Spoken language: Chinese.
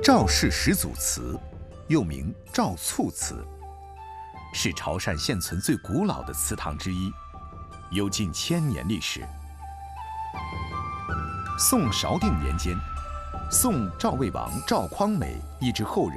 赵氏始祖祠，又名赵簇祠，是潮汕现存最古老的祠堂之一，有近1000年历史。宋韶定年间，宋赵魏王赵匡美一支后人